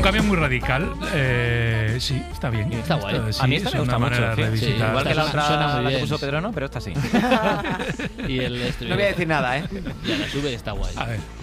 cambio muy radical. Sí, está bien. Está guay. Sí, A mí esta es me gusta una mucho. manera de Sí, revisitar. Igual que la Suena otra muy la que bien. puso Pedro, no, pero esta sí. Y el No voy a decir nada, ¿eh? Y a la sube está guay. A ver.